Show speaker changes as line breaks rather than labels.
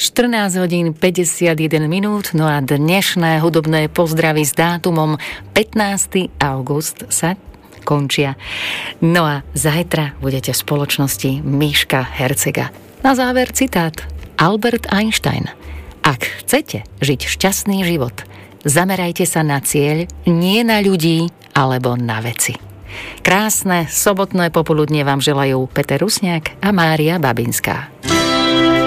14 hodín 51 minút, no a dnešné hudobné pozdravy s dátumom 15. august sa končia. No a zajtra budete v spoločnosti Miška Hercega. Na záver citát Albert Einstein. Ak chcete žiť šťastný život, zamerajte sa na cieľ, nie na ľudí alebo na veci. Krásne sobotné popoludnie vám želajú Peter Rusňák a Mária Babinská.